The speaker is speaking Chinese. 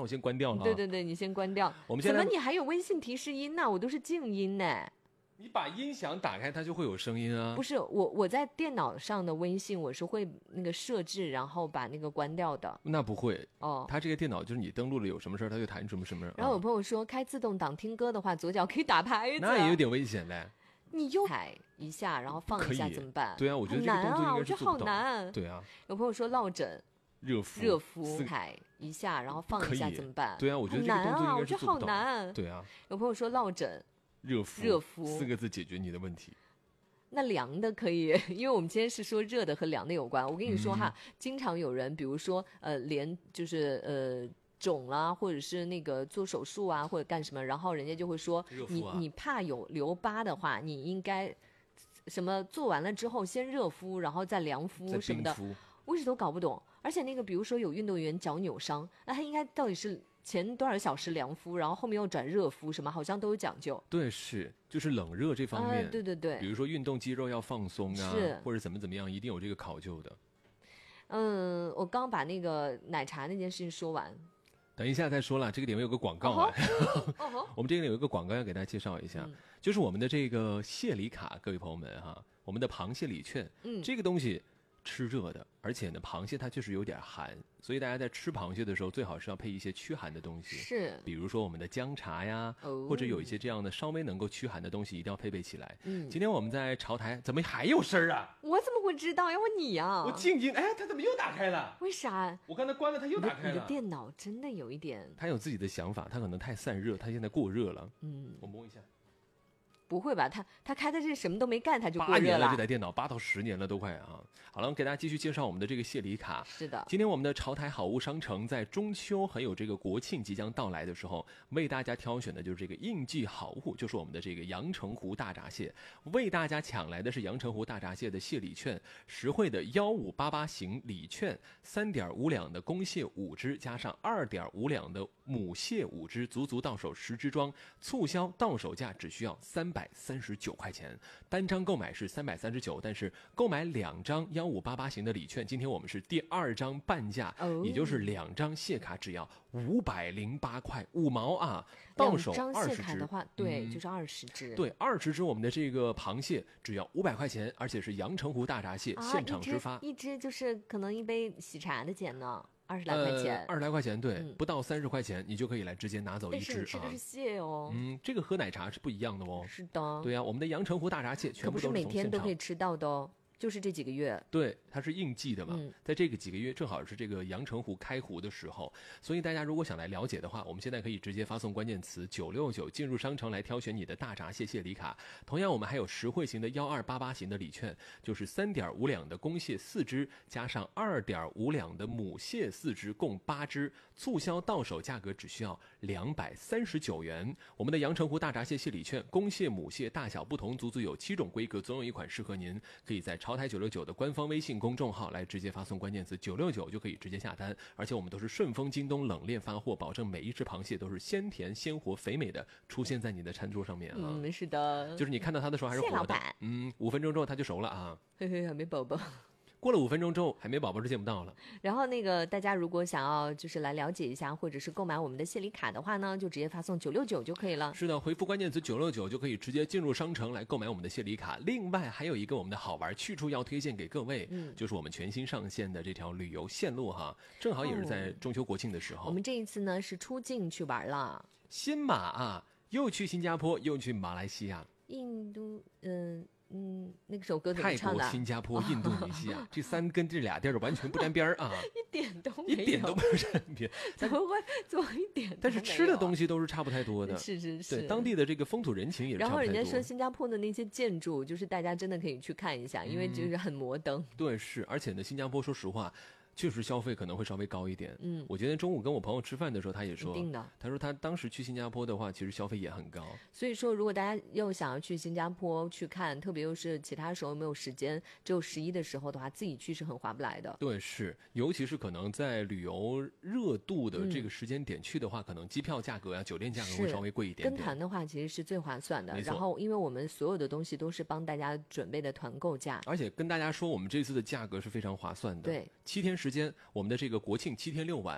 先关掉了。 对对对，你先关掉。 我们现在怎么你还有微信提示音呢？我都是静音呢。 你把音响打开，它就会有声音啊。 不是我在电脑上的微信我是会那个设置，然后把那个关掉的。 那不会哦， 它这个电脑就是你登录了有什么事儿，它就弹什么。 然后有朋友说开自动挡听歌的话，左脚可以打拍子， 那也有点危险嘞。 你又踩一下，然后放一下怎么办？ 对啊，我觉得这个动作应该是做不到。 我觉得好难。 对啊， 有朋友说落枕。 热敷踩一下，然后放一下怎么办？ 对啊，我觉得这个动作应该是做不到。 我觉得好难。 对啊， 有朋友说落枕、 热敷4个字解决你的问题。 那凉的可以，因为我们今天是说热的和凉的有关。我跟你说哈，经常有人，比如说连就是肿啦，或者是那个做手术啊，或者干什么，然后人家就会说，你怕有留疤的话，你应该什么做完了之后先热敷，然后再凉敷什么的。我一直都搞不懂。而且那个比如说有运动员脚扭伤，那他应该到底是前多少小时凉敷，然后后面又转热敷，什么好像都有讲究。 对，是就是冷热这方面。 对对对。 比如说运动肌肉要放松啊，或者怎么样，一定有这个考究的。 我刚把那个奶茶那件事情说完。 等一下再说了，这个点位有个广告啊。我们这个有一个广告要给大家介绍一下，就是我们的这个蟹礼卡，各位朋友们哈，我们的螃蟹礼券，这个东西吃热的，而且呢，螃蟹它确实有点寒，所以大家在吃螃蟹的时候，最好是要配一些驱寒的东西， 是， 比如说我们的姜茶呀，或者有一些这样的稍微能够驱寒的东西，一定要配备起来。今天我们在潮台，怎么还有声儿啊？ 我怎么会知道？要问你呀！ 我静音，哎，它怎么又打开了？ 为啥？ 我刚才关了，它又打开了。 你的电脑真的有一点， 它有自己的想法，它可能太散热，它现在过热了。我摸一下。 不会吧？他开的这什么都没干，他就过热了。 8年了，这台电脑8到10年了都快啊！好了，我给大家继续介绍我们的这个蟹礼卡。 是的， 今天我们的潮台好物商城在中秋还有这个国庆即将到来的时候，为大家挑选的就是这个应季好物，就是我们的这个阳澄湖大闸蟹。为大家抢来的是阳澄湖大闸蟹的蟹礼券，实惠的1588型礼券，3.5两的公蟹5只，加上2.5两的母蟹5只，足到手10只装，促销到手价只需要339块钱，单张购买是339，但是购买2张1588型的礼券，今天我们是第2张半价，也就是2张蟹卡只要508块5毛啊，到手20只。2张蟹卡的话，对，就是20只。 对，20只我们的这个螃蟹只要500块钱，而且是阳澄湖大闸蟹现场直发， 一只就是可能一杯喜茶的钱呢。20来块钱 ，20来块钱，对，不到30块钱，你就可以来直接拿走一只啊。 吃的是蟹哦， 这个喝奶茶是不一样的哦。 是的， 对啊，我们的阳澄湖大闸蟹全部都是从可不是每天都可以吃到的哦。就是这几个月， 对，它是应季的嘛，在这个几个月正好是这个阳澄湖开湖的时候，所以大家如果想来了解的话，我们现在可以直接发送关键词969进入商城来挑选你的大闸蟹蟹礼卡。同样，我们还有实惠型的1288型的礼券，就是3.5两的公蟹4只，加上2.5两的母蟹4只，共8只，促销到手价格只需要239元。我们的阳澄湖大闸蟹蟹礼券，公蟹、母蟹大小不同，足有7种规格，总有一款适合您。可以在潮台969的官方微信公众号来直接发送关键词969就可以直接下单，而且我们都是顺丰、京东冷链发货，保证每一只螃蟹都是鲜甜、鲜活、肥美的出现在你的餐桌上面啊。 是的， 就是你看到它的时候还是活的。 谢老板 ，5分钟之后它就熟了啊。 嘿嘿，还没宝宝。 过了5分钟之后，海绵宝宝就见不到了。 然后那个大家如果想要就是来了解一下，或者是购买我们的蟹礼卡的话呢，就直接发送969就可以了。 是的，回复关键词969就可以直接进入商城来购买我们的蟹礼卡。另外还有一个我们的好玩去处要推荐给各位，就是我们全新上线的这条旅游线路哈，正好也是在中秋国庆的时候。 我们这一次呢是出境去玩了， 新马啊，又去新加坡，又去马来西亚、 印度，那个首歌怎么唱的？ 泰国、新加坡、印度尼西亚，这3跟这俩地儿完全不沾边啊， 一点都没有， 一点都不沾边， 怎么一点？ 但是吃的东西都是差不太多的， 是， 对，当地的这个风土人情也是差不太多。 然后人家说新加坡的那些建筑，就是大家真的可以去看一下，因为就是很摩登。 对，是，而且呢，新加坡说实话。确实消费可能会稍微高一点。我今天中午跟我朋友吃饭的时候，他也说，他说他当时去新加坡的话，其实消费也很高。 所以说，如果大家又想要去新加坡去看，特别又是其他时候没有时间，只有11的时候的话，自己去是很划不来的。 对，是，尤其是可能在旅游热度的这个时间点去的话，可能机票价格啊、酒店价格会稍微贵一点点。 跟团的话，其实是最划算的。然后，因为我们所有的东西都是帮大家准备的团购价， 而且跟大家说，我们这次的价格是非常划算的。 对， 7天时间，我们的这个国庆7天6晚